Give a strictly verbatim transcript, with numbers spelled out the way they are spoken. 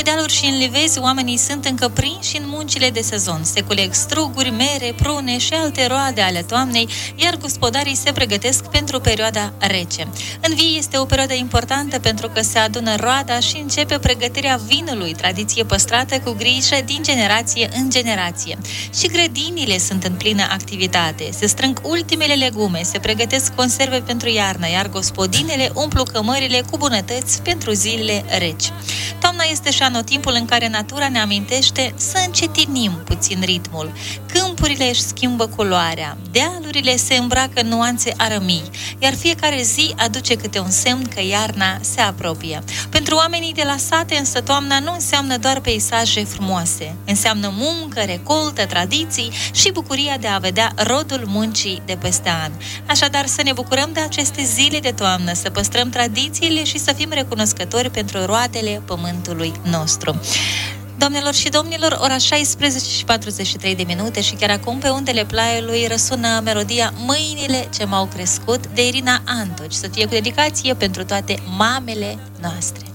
dealuri și în livezi, oamenii sunt încă prinși în muncile de sezon. Se culeg struguri, mere, prune și alte roade ale toamnei, iar gospodarii se pregătesc pentru perioada rece. În vii este o perioadă importantă pentru că se adună roada și începe pregătirea vinului, tradiție păstrată cu grijă din generație în generație. Și grădinile sunt în plină activitate. Se strâng ultimele legume, se pregătesc conserve pentru iarnă, iar gospodinele umplu cămările cu bunătăți pentru zilele reci. Toamna este și anotimpul în care natura ne amintește să încetinim puțin ritmul. Câmpurile își schimbă culoarea, dealurile se îmbracă în nuanțe arămii, iar fiecare zi aduce câte un semn că iarna se apropie. Pentru oamenii de la sate, însă, toamna nu înseamnă doar peisaje frumoase. Înseamnă muncă, recoltă, tradiții și bucuria de a vedea rodul muncii de peste an. Așadar, să ne bucurăm de aceste zile de toamnă, să păstrăm tradițiile și să fim recunoscători pentru roadele pământului nostru. Doamnelor și domnilor, ora șaisprezece și patruzeci și trei de minute și chiar acum pe undele Plaiului răsună melodia Mâinile ce m-au crescut de Irina Antoci. Să fie cu dedicație pentru toate mamele noastre.